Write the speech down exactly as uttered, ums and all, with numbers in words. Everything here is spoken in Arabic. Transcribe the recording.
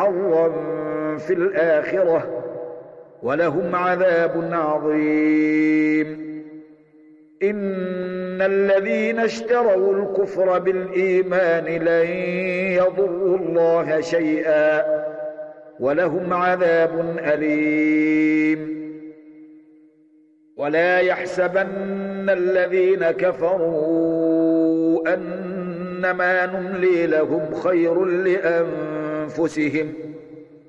حظا في الآخرة ولهم عذاب عظيم. إن الذين اشتروا الكفر بالإيمان لن يضروا الله شيئا ولهم عذاب أليم. ولا يحسبن الذين كفروا أنما نملي لهم خير لأنفسهم